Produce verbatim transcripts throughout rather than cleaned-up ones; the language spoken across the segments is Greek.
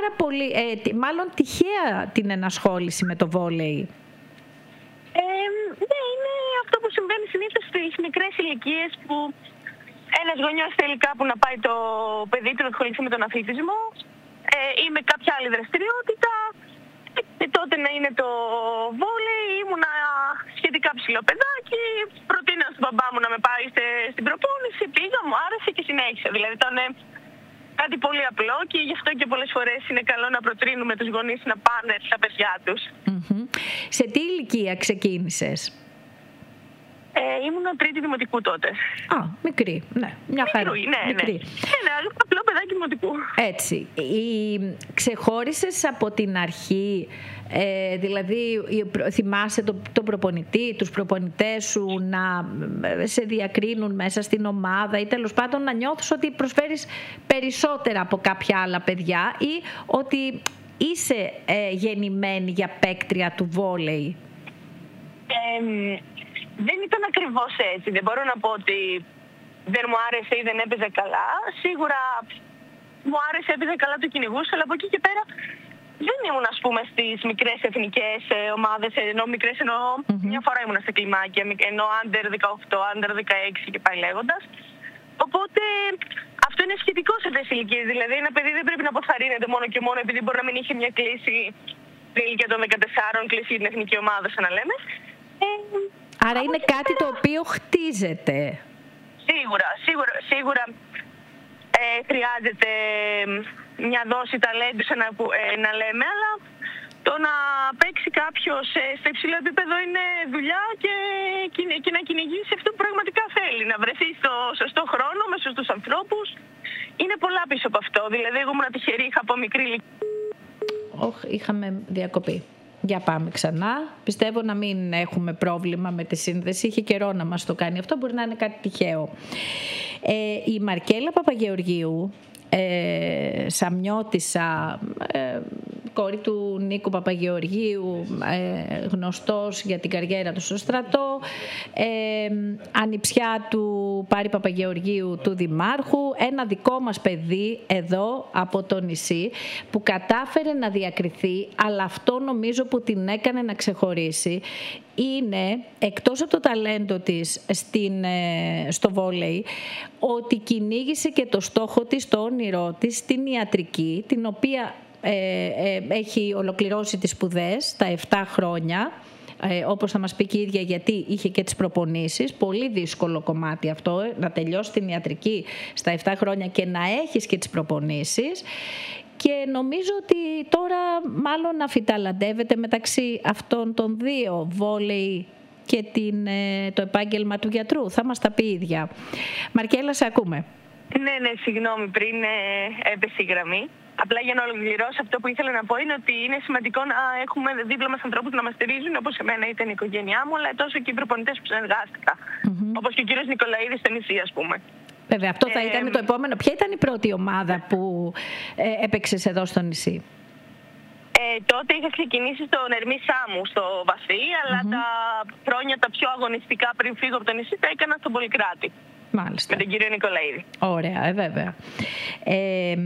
πάρα πολύ, ε, μάλλον τυχαία την ενασχόληση με το βόλεϊ. Ε, ναι, είναι αυτό που συμβαίνει συνήθως στις μικρές ηλικίες που ένας γονιός θέλει κάπου να πάει το παιδί του να ασχοληθεί με τον αθλητισμό ε, ή με κάποια άλλη δραστηριότητα. Και τότε να είναι το βόλεϊ, ήμουνα σχετικά ψηλό παιδάκι, προτείνω στον μπαμπά μου να με πάει στην προπόνηση, πήγα, μου άρεσε και συνέχισα. Δηλαδή ήταν κάτι πολύ απλό και γι' αυτό και πολλές φορές είναι καλό να προτρύνουμε τους γονείς να πάνε στα παιδιά τους. Mm-hmm. Σε τι ηλικία ξεκίνησες? Ε, ήμουν τρίτη δημοτικού τότε. Α, μικρή, ναι, μια χαρά. Μικρή, ναι, μικρή. Ναι, ναι, ναι, απλό παιδάκι δημοτικού. Έτσι. Η... Ξεχώρισες από την αρχή, ε, δηλαδή θυμάσαι τον το προπονητή, τους προπονητές σου να σε διακρίνουν μέσα στην ομάδα ή τέλος πάντων να νιώθεις ότι προσφέρεις περισσότερα από κάποια άλλα παιδιά ή ότι είσαι ε, γεννημένη για παίκτρια του βόλεϊ? Ε, Δεν ήταν ακριβώς έτσι. Δεν μπορώ να πω ότι δεν μου άρεσε ή δεν έπαιζε καλά. Σίγουρα μου άρεσε, έπαιζε καλά, το κυνηγούσα, αλλά από εκεί και πέρα δεν ήμουν, ας πούμε, στις μικρές εθνικές ομάδες. Ενώ μικρές εννοώ, mm-hmm. μια φορά ήμουν στα κλιμάκια, ενώ άντερ δεκαοκτώ, άντερ δεκαέξι και πάει λέγοντας. Οπότε αυτό είναι σχετικό σε αυτές τις ηλικίες. Δηλαδή ένα παιδί δεν πρέπει να αποθαρρύνεται μόνο και μόνο επειδή μπορεί να μην είχε μια κλίση στην ηλικία των δεκατεσσάρων, κλίση για την εθνική ομάδα, σαν να λέμε. Ε, Άρα είναι κάτι το οποίο χτίζεται. Σίγουρα, σίγουρα, σίγουρα ε, χρειάζεται μια δόση ταλέντου να, ε, να λέμε, αλλά το να παίξει κάποιος ε, στο υψηλό επίπεδο είναι δουλειά και, και, και να κυνηγήσει αυτό που πραγματικά θέλει. Να βρεθεί στο σωστό χρόνο, με σωστούς ανθρώπους. Είναι πολλά πίσω από αυτό. Δηλαδή, εγώ ήμουν τυχερή, είχα από μικρή ηλικία. Όχι, είχαμε διακοπή. Για πάμε ξανά. Πιστεύω να μην έχουμε πρόβλημα με τη σύνδεση. Είχε καιρό να μας το κάνει αυτό. Μπορεί να είναι κάτι τυχαίο. Ε, η Μαρκέλα Παπαγεωργίου, ε, Σαμιώτισσα, ε, κόρη του Νίκου Παπαγεωργίου, ε, γνωστός για την καριέρα του στο στρατό, ε, ανιψιά του Πάρη Παπαγεωργίου, του Δημάρχου, ένα δικό μας παιδί εδώ από το νησί που κατάφερε να διακριθεί, αλλά αυτό νομίζω που την έκανε να ξεχωρίσει είναι, εκτός από το ταλέντο της στην, στο βόλεϊ, ότι κυνήγησε και το στόχο της, το όνειρό της στην ιατρική, την οποία ε, ε, έχει ολοκληρώσει τις σπουδές στα επτά χρόνια, ε, όπως θα μας πει και η ίδια, γιατί είχε και τις προπονήσεις. Πολύ δύσκολο κομμάτι αυτό, ε, να τελειώσει την ιατρική στα επτά χρόνια και να έχεις και τις προπονήσεις. Και νομίζω ότι τώρα μάλλον αφιταλαντεύεται μεταξύ αυτών των δύο, βόλεϊ και την, το επάγγελμα του γιατρού. Θα μας τα πει η ίδια. Μαρκέλα, σε ακούμε. Ναι, ναι, συγγνώμη, πριν ε, έπεσε η γραμμή. Απλά για να ολοκληρώσω, αυτό που ήθελα να πω είναι ότι είναι σημαντικό να έχουμε δίπλα μας ανθρώπους να μας στηρίζουν, όπως εμένα ήταν η οικογένειά μου, αλλά τόσο και οι προπονητές που συνεργάστηκα. Mm-hmm. Όπως και ο κύριος Νικολαίδης στο νησί, ας πούμε. Βέβαια, αυτό θα ε, ήταν το επόμενο. Ποια ήταν η πρώτη ομάδα που ε, έπαιξες εδώ στο νησί? Ε, τότε είχα ξεκινήσει στον Ερμή Σάμου στο Βασί, αλλά mm-hmm. τα χρόνια τα πιο αγωνιστικά πριν φύγω από το νησί τα έκανα στον Πολυκράτη. Μάλιστα. Με τον κύριο Νικολαίδη. Ωραία, ε, βέβαια. Ε,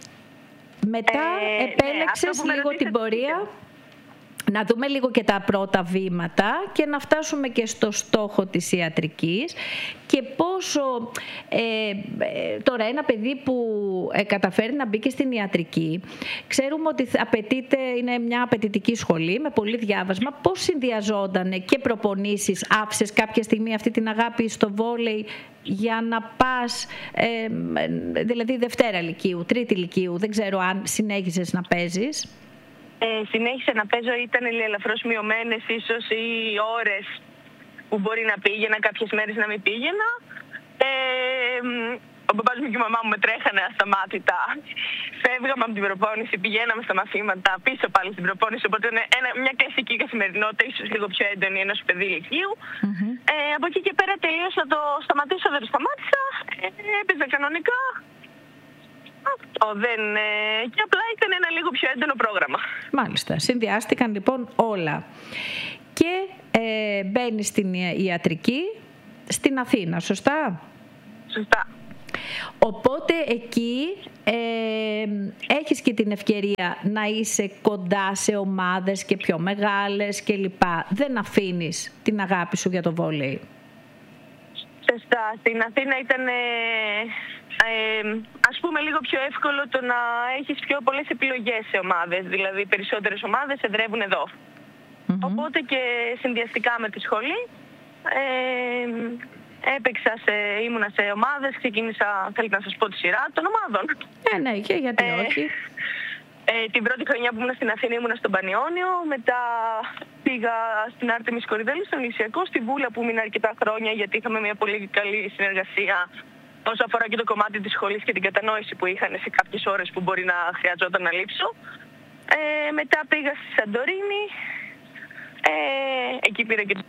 μετά ε, επέλεξες ναι, λίγο την πορεία. Να δούμε λίγο και τα πρώτα βήματα και να φτάσουμε και στο στόχο της ιατρικής και πόσο ε, ε, τώρα ένα παιδί που ε, καταφέρει να μπει και στην ιατρική, ξέρουμε ότι απαιτείται, είναι μια απαιτητική σχολή με πολύ διάβασμα. Πώς συνδυαζόταν και προπονήσεις, άφησες κάποια στιγμή αυτή την αγάπη στο βόλεϊ για να πας, ε, δηλαδή Δευτέρα Λυκείου, Τρίτη Λυκείου, δεν ξέρω αν συνέχισες να παίζεις? Ε, συνέχισε να παίζω, ήταν ελαφρώς μειωμένες ίσως οι ώρες που μπορεί να πήγαινα, κάποιες μέρες να μην πήγαινα. Ε, ο παπάς μου και η μαμά μου με τρέχανε ασταμάτητα. Φεύγαμε από την προπόνηση, πηγαίναμε στα μαθήματα, πίσω πάλι στην προπόνηση. Οπότε είναι ένα, μια κλασική καθημερινότητα, ίσως λίγο πιο έντονη ενός παιδί ηλικίου. Mm-hmm. Ε, από εκεί και πέρα τελείωσα, το σταματήσω, δεν το σταμάτησα. Ε, έπαιζα κανονικά. Αυτό δεν... Ε, και απλά ήταν ένα λίγο πιο έντονο πρόγραμμα. Μάλιστα. Συνδυάστηκαν λοιπόν όλα. Και ε, μπαίνεις στην ιατρική στην Αθήνα, σωστά? Σωστά. Οπότε εκεί ε, έχεις και την ευκαιρία να είσαι κοντά σε ομάδες και πιο μεγάλες και λοιπά. Δεν αφήνεις την αγάπη σου για το βόλεϊ. Σωστά. Στην Αθήνα ήταν ε, ε, ας πούμε λίγο πιο εύκολο το να έχεις πιο πολλές επιλογές σε ομάδες. Δηλαδή περισσότερες ομάδες εδρεύουν εδώ. Mm-hmm. Οπότε και συνδυαστικά με τη σχολή ε, έπαιξα σε, ήμουνα σε ομάδες, ξεκίνησα, θέλετε να σας πω, τη σειρά των ομάδων. Ε, ναι, και γιατί ε, όχι. Ε, την πρώτη χρονιά που ήμουν στην Αθήνα ήμουνα στον Πανιόνιο, μετά πήγα στην Άρτεμις Κορυδέλου, στον Λυσιακό, στη Βούλα που ήμουν αρκετά χρόνια γιατί είχαμε μια πολύ καλή συνεργασία όσο αφορά και το κομμάτι της σχολής και την κατανόηση που είχαν σε κάποιες ώρες που μπορεί να χρειαζόταν να λείψω. Ε, μετά πήγα στη Σαντορίνη, ε, εκεί πήρα και...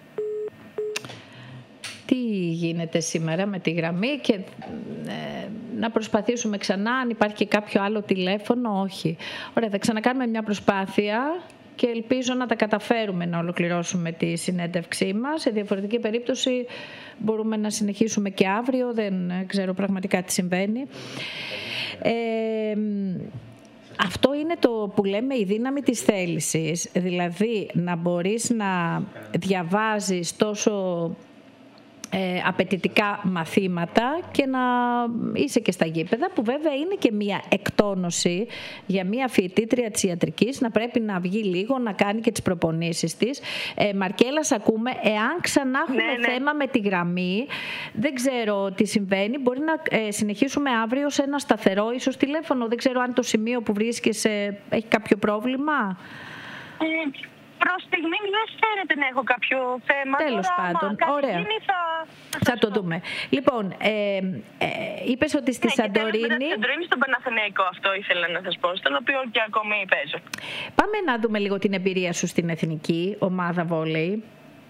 Τι γίνεται σήμερα με τη γραμμή και ε, να προσπαθήσουμε ξανά αν υπάρχει και κάποιο άλλο τηλέφωνο, όχι. Ωραία, θα ξανακάνουμε μια προσπάθεια και ελπίζω να τα καταφέρουμε να ολοκληρώσουμε τη συνέντευξή μας. Σε διαφορετική περίπτωση μπορούμε να συνεχίσουμε και αύριο, δεν ξέρω πραγματικά τι συμβαίνει. Ε, Αυτό είναι το που λέμε η δύναμη της θέλησης, δηλαδή να μπορείς να διαβάζεις τόσο ε, απαιτητικά μαθήματα και να είσαι και στα γήπεδα, που βέβαια είναι και μία εκτόνωση για μία φοιτήτρια της ιατρικής να πρέπει να βγει λίγο, να κάνει και τις προπονήσεις της. Ε, Μαρκέλα, σ' ακούμε. Εάν ξανά έχουμε ναι, ναι. θέμα με τη γραμμή, δεν ξέρω τι συμβαίνει, μπορεί να ε, συνεχίσουμε αύριο σε ένα σταθερό ίσως τηλέφωνο. Δεν ξέρω αν το σημείο που βρίσκεσαι έχει κάποιο πρόβλημα. Ε, προς στιγμή δεν φαίνεται να έχω κάποιο θέμα. Τέλος Τώρα, πάντων, ωραία. Γίνει, θα, θα το δούμε. Λοιπόν, ε, ε, είπες ότι στη ναι, Σαντορίνη... Στη Σαντορίνη, στον Παναθηναϊκό, αυτό ήθελα να σας πω, στον οποίο και ακόμη παίζω. Πάμε να δούμε λίγο την εμπειρία σου στην εθνική ομάδα βόλεϊ.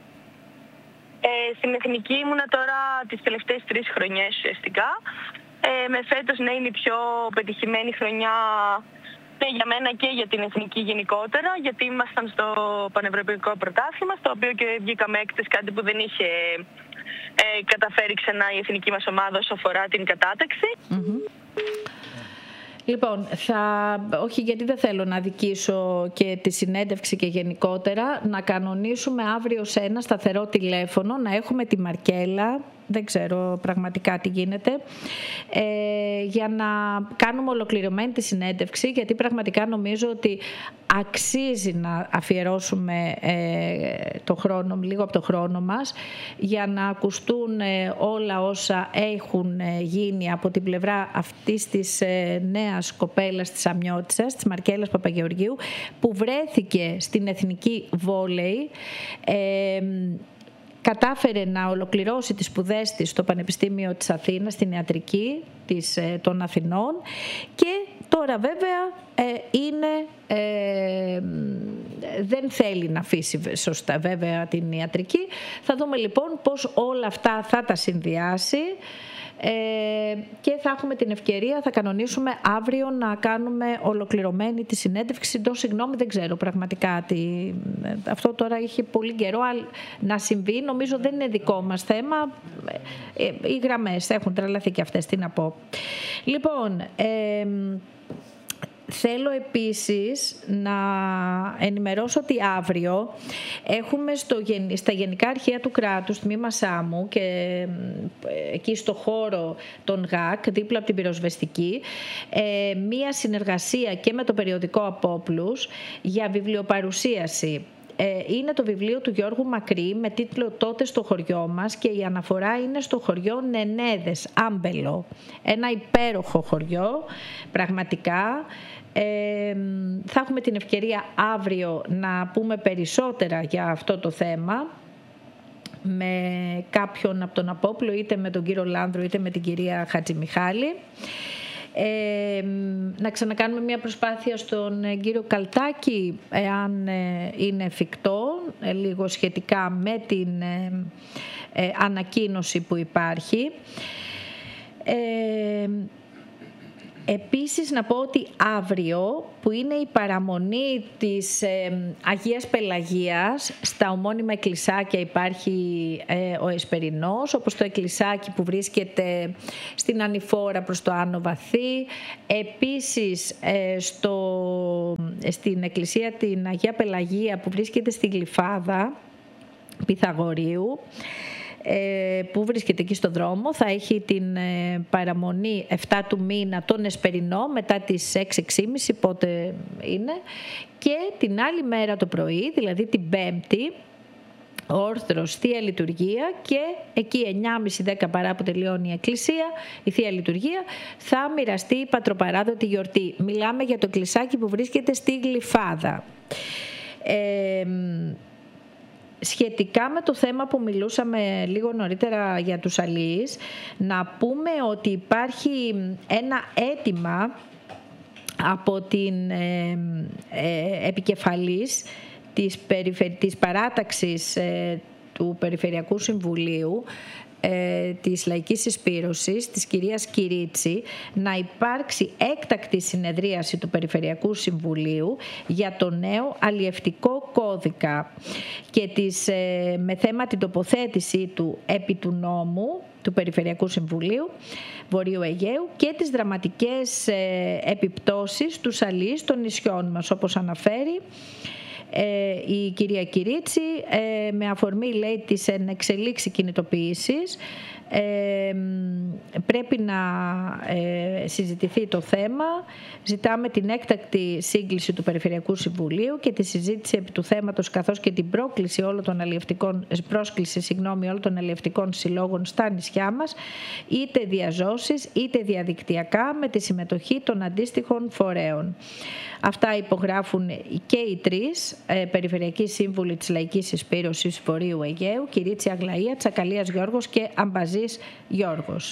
Ε, στην εθνική ήμουνα τώρα τις τελευταίες τρεις χρονιές ουσιαστικά. Ε, με φέτος να είναι η πιο πετυχημένη χρονιά ναι, για μένα και για την εθνική γενικότερα, γιατί ήμασταν στο Πανευρωπαϊκό Πρωτάθλημα, στο οποίο και βγήκαμε έκτες, κάτι που δεν είχε ε, καταφέρει ξανά η εθνική μας ομάδα όσο αφορά την κατάταξη. Mm-hmm. Λοιπόν, θα, όχι γιατί δεν θέλω να δικήσω και τη συνέντευξη και γενικότερα, να κανονίσουμε αύριο σε ένα σταθερό τηλέφωνο, να έχουμε τη Μαρκέλα, δεν ξέρω πραγματικά τι γίνεται, ε, για να κάνουμε ολοκληρωμένη τη συνέντευξη, γιατί πραγματικά νομίζω ότι αξίζει να αφιερώσουμε ε, το χρόνο, λίγο από το χρόνο μας, για να ακουστούν ε, όλα όσα έχουν ε, γίνει από την πλευρά αυτής της ε, νέας κοπέλας της Αμιώτισσας, της Μαρκέλας Παπαγεωργίου, που βρέθηκε στην εθνική βόλεϊ, ε, κατάφερε να ολοκληρώσει τις σπουδές της στο Πανεπιστήμιο της Αθήνας, στην ιατρική της, των Αθηνών, και τώρα βέβαια ε, είναι, ε, δεν θέλει να αφήσει σωστά βέβαια την ιατρική. Θα δούμε λοιπόν πώς όλα αυτά θα τα συνδυάσει. Ε, και θα έχουμε την ευκαιρία, θα κανονίσουμε αύριο να κάνουμε ολοκληρωμένη τη συνέντευξη. Το συγγνώμη, δεν ξέρω πραγματικά τι, αυτό τώρα είχε πολύ καιρό να συμβεί, νομίζω δεν είναι δικό μας θέμα, ε, οι γραμμές έχουν τρελαθεί και αυτές, τι να πω. Λοιπόν, ε, θέλω επίσης να ενημερώσω ότι αύριο έχουμε στο, στα Γενικά Αρχεία του Κράτους, τμήμα Σάμου, και εκεί στο χώρο των ΓΑΚ, δίπλα από την πυροσβεστική, ε, μία συνεργασία και με το περιοδικό Απόπλους για βιβλιοπαρουσίαση. Είναι το βιβλίο του Γιώργου Μακρύ με τίτλο «Τότε στο χωριό μας», και η αναφορά είναι στο χωριό Νενέδες, Άμπελο. Ένα υπέροχο χωριό, πραγματικά. Ε, θα έχουμε την ευκαιρία αύριο να πούμε περισσότερα για αυτό το θέμα με κάποιον από τον Απόπλο, είτε με τον κύριο Λάνδρο είτε με την κυρία Χατζημιχάλη. Ε, να ξανακάνουμε μια προσπάθεια στον κύριο Καλτάκη, εάν ε, είναι εφικτό, ε, λίγο σχετικά με την ε, ε, ανακοίνωση που υπάρχει. Ε, Επίσης να πω ότι αύριο, που είναι η παραμονή της ε, Αγίας Πελαγίας, στα ομώνυμα εκκλησάκια υπάρχει ε, ο Εσπερινός, όπως το εκκλησάκι που βρίσκεται στην Ανηφόρα προς το Άνω Βαθύ. Επίσης ε, στο, στην εκκλησία την Αγία Πελαγία που βρίσκεται στη Γλυφάδα Πυθαγορείου, που βρίσκεται εκεί στο δρόμο, θα έχει την παραμονή επτά του μήνα τον Εσπερινό μετά τις έξι και μισή πότε είναι, και την άλλη μέρα το πρωί, δηλαδή την Πέμπτη, όρθρος Θεία Λειτουργία, και εκεί εννιά και μισή δέκα παρά που τελειώνει η εκκλησία, η Θεία Λειτουργία, θα μοιραστεί η πατροπαράδοτη γιορτή. Μιλάμε για το εκκλησάκι που βρίσκεται στη Γλυφάδα. Ε, Σχετικά με το θέμα που μιλούσαμε λίγο νωρίτερα για τους αλείς, να πούμε ότι υπάρχει ένα αίτημα από την ε, ε, επικεφαλής της, περιφερ... της παράταξης ε, του Περιφερειακού Συμβουλίου ε, της Λαϊκής Συσπήρωσης, της κυρίας Κυρίτσι, να υπάρξει έκτακτη συνεδρίαση του Περιφερειακού Συμβουλίου για το νέο αλλιευτικό κώδικα και της, ε, με θέμα την τοποθέτησή του επί του νόμου του Περιφερειακού Συμβουλίου Βορείου Αιγαίου και τις δραματικές ε, επιπτώσεις του αλείς των νησιών μας, όπως αναφέρει Ε, η κυρία Κυρίτσι, ε, με αφορμή, λέει, της ενεξελίξη κινητοποίησης, ε, πρέπει να ε, συζητηθεί το θέμα. Ζητάμε την έκτακτη σύγκληση του Περιφερειακού Συμβουλίου και τη συζήτηση επί του θέματος, καθώς και την πρόκληση όλων των αλλιευτικών, πρόσκληση συγγνώμη, όλων των αλλιευτικών συλλόγων στα νησιά μας, είτε διαζώσεις είτε διαδικτυακά, με τη συμμετοχή των αντίστοιχων φορέων. Αυτά υπογράφουν και οι τρεις ε, περιφερειακοί σύμβουλοι της Λαϊκής Συσπήρωσης Βορείου Αιγαίου, Κυρίτσι Αγλαία, Τσακαλίας Γιώργος και Αμπαζής Γιώργος.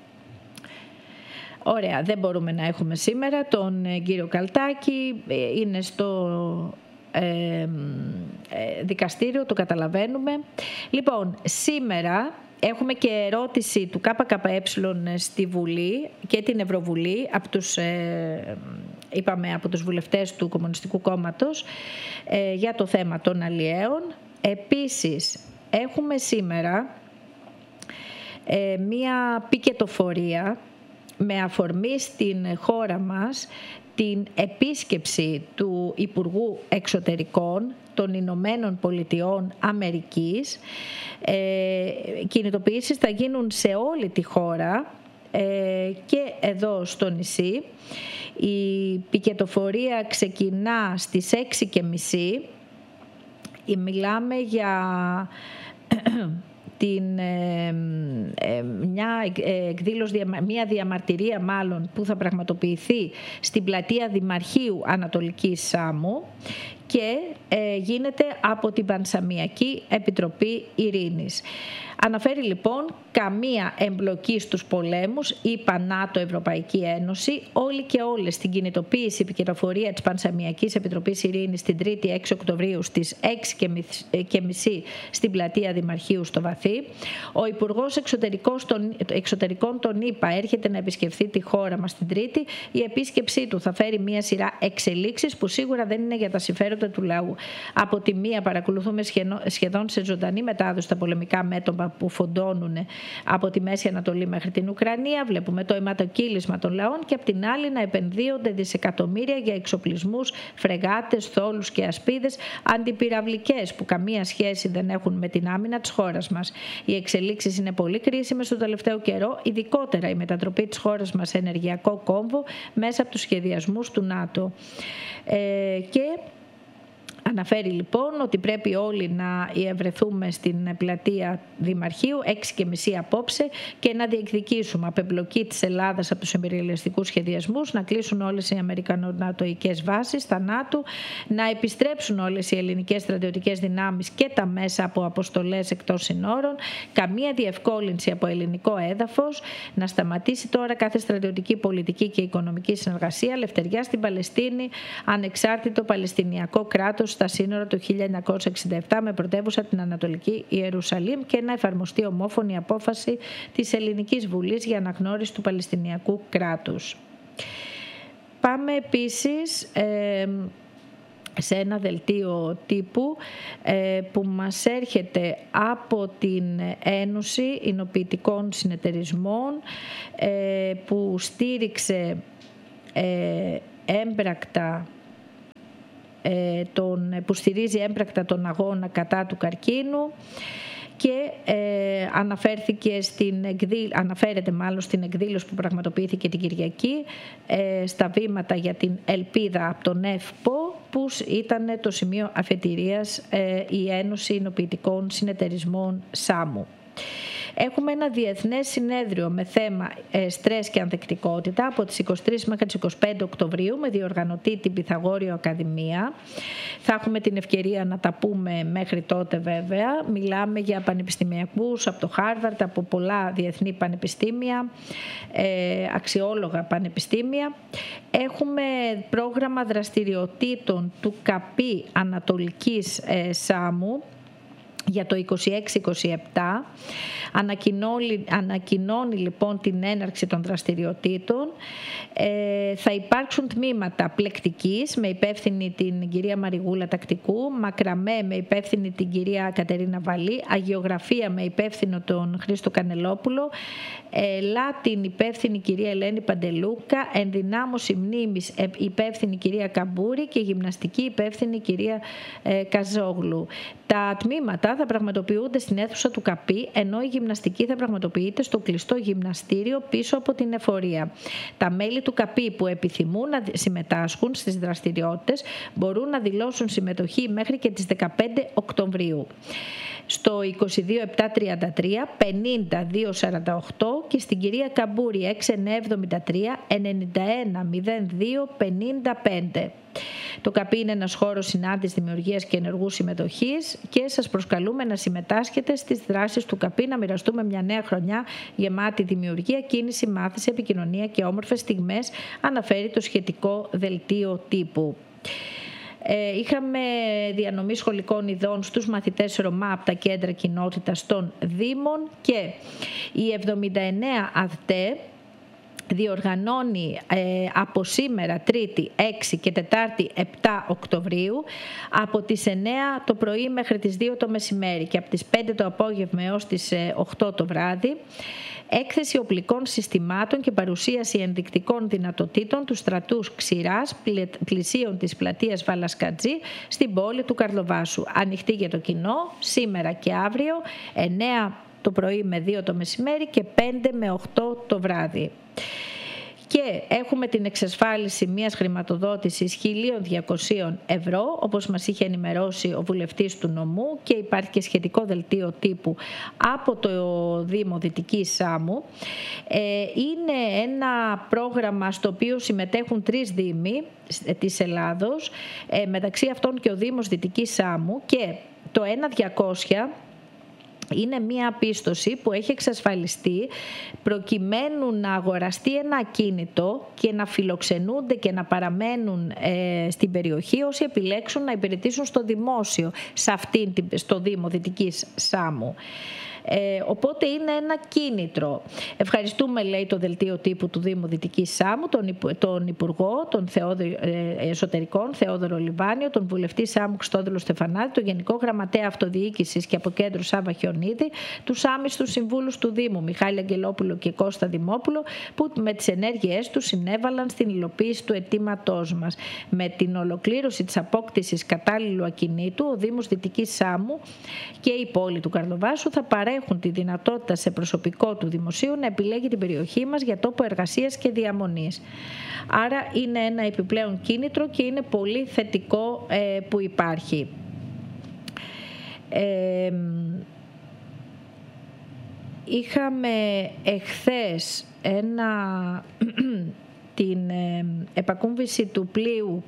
Ωραία, δεν μπορούμε να έχουμε σήμερα τον ε, κύριο Καλτάκη, ε, είναι στο ε, ε, δικαστήριο, το καταλαβαίνουμε. Λοιπόν, σήμερα έχουμε και ερώτηση του ΚΚΕ στη Βουλή και την Ευρωβουλή από τους, ε, είπαμε, από τους βουλευτές του Κομμουνιστικού Κόμματος ε, για το θέμα των αλλιέων. Επίσης, έχουμε σήμερα ε, μία πικετοφορία με αφορμή στην χώρα μας την επίσκεψη του Υπουργού Εξωτερικών των Ηνωμένων Πολιτειών Αμερικής. Ε, κινητοποιήσεις θα γίνουν σε όλη τη χώρα ε, και εδώ στο νησί. Η πικετοφορία ξεκινά στις έξι και μισή. Μιλάμε για την, ε, ε, μια εκδήλωση, μια διαμαρτυρία μάλλον που θα πραγματοποιηθεί στην πλατεία Δημαρχείου Ανατολικής Σάμου και ε, γίνεται από την Πανσαμιακή Επιτροπή Ειρήνης. Αναφέρει λοιπόν καμία εμπλοκή στους πολέμους, είπα ΝΑΤΟ, Ευρωπαϊκή Ένωση, όλοι και όλες στην κινητοποίηση επικοινωνία της Πανσαμιακής Επιτροπής Ειρήνης την Τρίτη έξι Οκτωβρίου στις έξι και μισή στην πλατεία Δημαρχείου στο Βαθύ. Ο Υπουργός Εξωτερικών των ΙΠΑ έρχεται να επισκεφθεί τη χώρα μας την Τρίτη. Η επίσκεψή του θα φέρει μια σειρά εξελίξεις που σίγουρα δεν είναι για τα συμφέροντα του λαού. Από τη μία παρακολουθούμε σχεδόν σε ζωντανή μετάδοση τα πολεμικά μέτωπα που φοντώνουν από τη Μέση Ανατολή μέχρι την Ουκρανία. Βλέπουμε το αιματοκύλισμα των λαών και από την άλλη να επενδύονται δισεκατομμύρια για εξοπλισμούς, φρεγάτες, θόλους και ασπίδες αντιπυραυλικές που καμία σχέση δεν έχουν με την άμυνα της χώρας μας. Οι εξελίξεις είναι πολύ κρίσιμες στο τελευταίο καιρό, ειδικότερα η μετατροπή της χώρας μας σε ενεργειακό κόμβο μέσα από τους σχεδιασμούς του ΝΑΤΟ. Ε, και αναφέρει λοιπόν ότι πρέπει όλοι να ευρεθούμε στην πλατεία Δημαρχείου έξι και μισή απόψε και να διεκδικήσουμε απεμπλοκή της Ελλάδας από τους εμπειριαλιστικούς σχεδιασμούς, να κλείσουν όλες οι αμερικανο-νατοικές βάσεις στα ΝΑΤΟ, να επιστρέψουν όλες οι ελληνικές στρατιωτικές δυνάμεις και τα μέσα από αποστολές εκτός συνόρων, καμία διευκόλυνση από ελληνικό έδαφος, να σταματήσει τώρα κάθε στρατιωτική, πολιτική και οικονομική συνεργασία, ελευθεριά στην Παλαιστίνη, ανεξάρτητο Παλαιστινιακό κράτος στα σύνορα του χίλια εννιακόσια εξήντα επτά με πρωτεύουσα την Ανατολική Ιερουσαλήμ και να εφαρμοστεί ομόφωνη απόφαση της Ελληνικής Βουλής για αναγνώριση του Παλαιστινιακού κράτους. Πάμε επίσης ε, σε ένα δελτίο τύπου ε, που μας έρχεται από την Ένωση Εινοποιητικών Συνεταιρισμών ε, που στήριξε ε, έμπρακτα ε, τον, που στηρίζει έμπρακτα τον αγώνα κατά του καρκίνου και ε, αναφέρθηκε στην εκδήλ... αναφέρεται μάλλον στην εκδήλωση που πραγματοποιήθηκε την Κυριακή ε, στα βήματα για την ελπίδα από τον ΕΦΠΟ, που ήταν το σημείο αφετηρίας ε, η Ένωση Εινοποιητικών Συνεταιρισμών ΣΑΜΟΥ. Έχουμε ένα διεθνές συνέδριο με θέμα ε, στρες και ανθεκτικότητα από τις είκοσι τρεις μέχρι τις είκοσι πέντε Οκτωβρίου με διοργανωτή την Πυθαγόριο Ακαδημία. Θα έχουμε την ευκαιρία να τα πούμε μέχρι τότε βέβαια. Μιλάμε για πανεπιστημιακούς από το Χάρβαρντ, από πολλά διεθνή πανεπιστήμια, ε, αξιόλογα πανεπιστήμια. Έχουμε πρόγραμμα δραστηριοτήτων του ΚΑΠΗ Ανατολικής ε, ΣΑΜΟΥ για το είκοσι έξι είκοσι επτά. Ανακοινώνει, ανακοινώνει λοιπόν την έναρξη των δραστηριοτήτων. Ε, θα υπάρξουν τμήματα πλεκτικής με υπεύθυνη την κυρία Μαριγούλα Τακτικού, μακραμέ με υπεύθυνη την κυρία Κατερίνα Βαλή, αγιογραφία με υπεύθυνο τον Χρήστο Κανελόπουλο, ε, Λάτιν υπεύθυνη κυρία Ελένη Παντελούκα, ενδυνάμωση μνήμης υπεύθυνη κυρία Καμπούρη και γυμναστική υπεύθυνη κυρία ε, Καζόγλου. Τα τμήματα θα πραγματοποιούνται στην αίθουσα του ΚΑΠΗ, ενώ η γυμναστική θα πραγματοποιείται στο κλειστό γυμναστήριο πίσω από την εφορία. Τα μέλη του ΚΑΠΗ που επιθυμούν να συμμετάσχουν στις δραστηριότητες μπορούν να δηλώσουν συμμετοχή μέχρι και τις δεκαπέντε Οκτωβρίου. Στο είκοσι δύο επτακόσια τριάντα τρία πενήντα διακόσια σαράντα οκτώ και στην κυρία Καμπούρη έξι εννιακόσια εβδομήντα τρία ενενήντα ένα μηδέν δύο πενήντα πέντε. Το ΚΑΠΗ είναι ένας χώρος συνάντησης, δημιουργίας και ενεργού συμμετοχής και σας προσκαλούμε να συμμετάσχετε στις δράσεις του ΚΑΠΗ, να μοιραστούμε μια νέα χρονιά γεμάτη δημιουργία, κίνηση, μάθηση, επικοινωνία και όμορφες στιγμές, αναφέρει το σχετικό δελτίο τύπου. Είχαμε διανομή σχολικών ειδών στους μαθητές Ρωμά από τα κέντρα κοινότητας των Δήμων και η εβδομήντα εννέα ΑΔΤΕ διοργανώνει ε, από σήμερα Τρίτη έξι και Τετάρτη επτά Οκτωβρίου από τις εννέα το πρωί μέχρι τις δύο το μεσημέρι και από τις πέντε το απόγευμα έως τις οκτώ το βράδυ έκθεση οπλικών συστημάτων και παρουσίαση ενδεικτικών δυνατοτήτων του στρατούς Ξηράς πλησίων της πλατείας Βαλασκατζή στην πόλη του Καρλοβάσου. Ανοιχτή για το κοινό σήμερα και αύριο εννέα το πρωί με δύο το μεσημέρι και πέντε με οκτώ το βράδυ. Και έχουμε την εξασφάλιση μιας χρηματοδότησης χίλια διακόσια ευρώ, όπως μας είχε ενημερώσει ο βουλευτής του νομού, και υπάρχει και σχετικό δελτίο τύπου από το Δήμο Δυτικής Σάμου. Είναι ένα πρόγραμμα στο οποίο συμμετέχουν τρεις δήμοι της Ελλάδος, μεταξύ αυτών και ο Δήμος Δυτικής Σάμου, και το ένα διακόσια είναι μία πίστοση που έχει εξασφαλιστεί προκειμένου να αγοραστεί ένα ακίνητο και να φιλοξενούνται και να παραμένουν ε, στην περιοχή όσοι επιλέξουν να υπηρετήσουν στο δημόσιο, σε αυτήν, στο Δήμο Δυτικής Σάμου. Ε, οπότε είναι ένα κίνητρο. Ευχαριστούμε, λέει το δελτίο τύπου του Δήμου Δυτικής Σάμου, τον, τον Υπουργό των Θεόδο, ε, Εσωτερικών Θεόδωρο Λιβάνιο, τον Βουλευτή Σάμου Χριστόδουλο Στεφανάδη, τον Γενικό Γραμματέα Αυτοδιοίκησης και Αποκέντρου Σάβα Χιονίδη, τους άμυστους συμβούλους του Δήμου Μιχάλη Αγγελόπουλο και Κώστα Δημόπουλο, που με τις ενέργειές τους συνέβαλαν στην υλοποίηση του αιτήματός μας. Με την ολοκλήρωση της απόκτησης κατάλληλου ακινήτου, ο Δήμος Δυτικής Σάμου και η πόλη του Καρλοβάσου θα παρέχουν έχουν τη δυνατότητα σε προσωπικό του δημοσίου να επιλέγει την περιοχή μας για τόπο εργασίας και διαμονής. Άρα είναι ένα επιπλέον κίνητρο και είναι πολύ θετικό ε, που υπάρχει. Ε, είχαμε εχθές ένα, την ε, επακούμβηση του πλοίου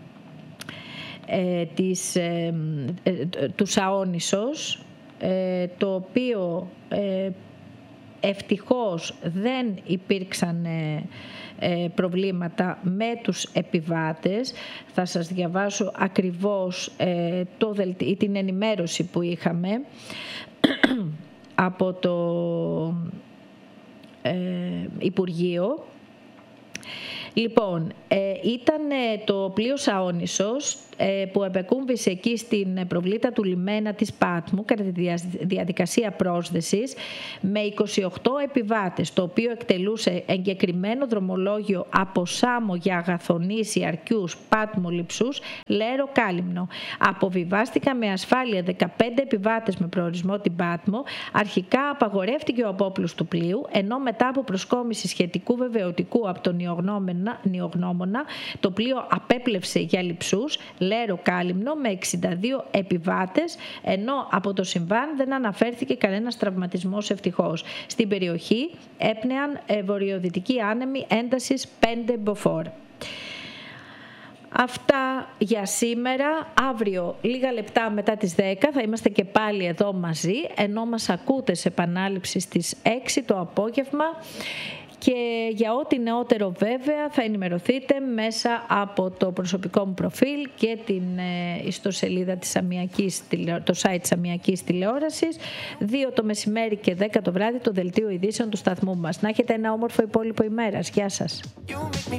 ε, της, ε, ε, του Σαόνισσος, το οποίο ε, ευτυχώς δεν υπήρξαν ε, προβλήματα με τους επιβάτες. Θα σας διαβάσω ακριβώς ε, το, την ενημέρωση που είχαμε από το ε, Υπουργείο. Λοιπόν, ε, ήταν το πλοίο Σαόνισσος ε, που επεκούμβησε εκεί στην προβλήτα του λιμένα της Πάτμου κατά τη διαδικασία πρόσδεσης με είκοσι οκτώ επιβάτες, το οποίο εκτελούσε εγκεκριμένο δρομολόγιο από Σάμο για Αγαθονήσι, Αρκιούς, Πάτμο, Λειψούς, Λέρο, Κάλυμνο. Αποβιβάστηκαν με ασφάλεια δεκαπέντε επιβάτες με προορισμό την Πάτμο. Αρχικά απαγορεύτηκε ο απόπλους του πλοίου, ενώ μετά από προσκόμιση σχετικού βεβαιωτικού από τον νιογνώμονα, το πλοίο απέπλευσε για Λειψούς, Λέρο, Κάλυμνο με εξήντα δύο επιβάτες, ενώ από το συμβάν δεν αναφέρθηκε κανένας τραυματισμός ευτυχώς. Στην περιοχή έπνεαν βορειοδυτικοί άνεμοι έντασης πέντε μποφόρ. Αυτά για σήμερα. Αύριο, λίγα λεπτά μετά τις δέκα, θα είμαστε και πάλι εδώ μαζί, ενώ μας ακούτε σε επανάληψη στις έξι το απόγευμα. Και για ό,τι νεότερο βέβαια θα ενημερωθείτε μέσα από το προσωπικό μου προφίλ και την ιστοσελίδα της Αμιακής, το site της Αμιακής Τηλεόρασης. δύο το μεσημέρι και δέκα το βράδυ το δελτίο ειδήσεων του σταθμού μας. Να έχετε ένα όμορφο υπόλοιπο ημέρας. Γεια σας.